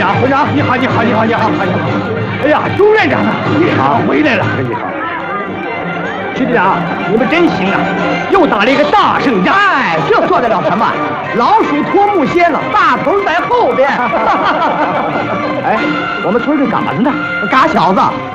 长，会长，你好，你好，你好，你好，你好！哎呀，朱院长啊，你好，回来了，你好。徐队长，你们真行啊，又打了一个大胜仗。 哎，这算得了什么？老鼠拖木楔了，大头在后边。 哎，我们村里干嘛呢？ 嘎小子，